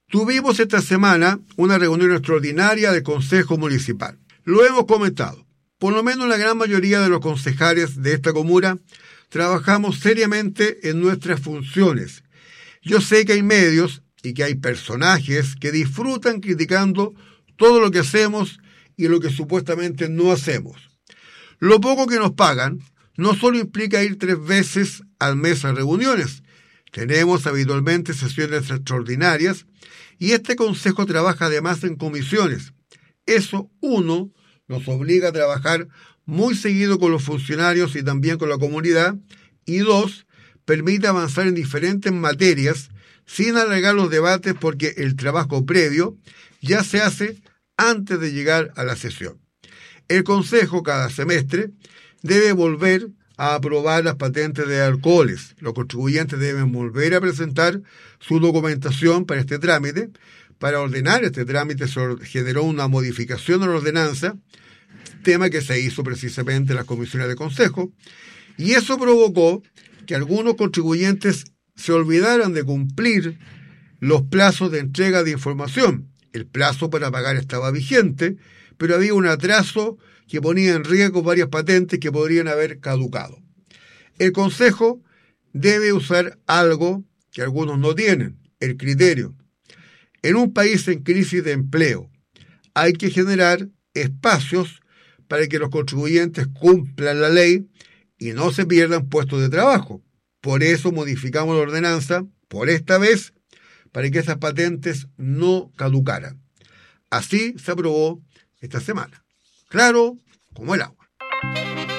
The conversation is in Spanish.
Tuvimos esta semana una reunión extraordinaria del Consejo Municipal. Lo hemos comentado. Por lo menos la gran mayoría de los concejales de esta comuna trabajamos seriamente en nuestras funciones. Yo sé que hay medios y que hay personajes que disfrutan criticando todo lo que hacemos y lo que supuestamente no hacemos. Lo poco que nos pagan no solo implica ir 3 veces al mes a reuniones. Tenemos habitualmente sesiones extraordinarias y este consejo trabaja además en comisiones. Eso, uno, nos obliga a trabajar muy seguido con los funcionarios y también con la comunidad, y 2, permite avanzar en diferentes materias sin alargar los debates porque el trabajo previo ya se hace antes de llegar a la sesión. El Consejo cada semestre debe volver a aprobar las patentes de alcoholes. Los contribuyentes deben volver a presentar su documentación para este trámite. Para ordenar este trámite se generó una modificación a la ordenanza, tema que se hizo precisamente en las comisiones de consejo, y eso provocó que algunos contribuyentes se olvidaran de cumplir los plazos de entrega de información. El plazo para pagar estaba vigente, pero había un atraso que ponía en riesgo varias patentes que podrían haber caducado. El Consejo debe usar algo que algunos no tienen, el criterio. En un país en crisis de empleo, hay que generar espacios para que los contribuyentes cumplan la ley y no se pierdan puestos de trabajo. Por eso modificamos la ordenanza, por esta vez, para que esas patentes no caducaran. Así se aprobó esta semana. Claro como el agua.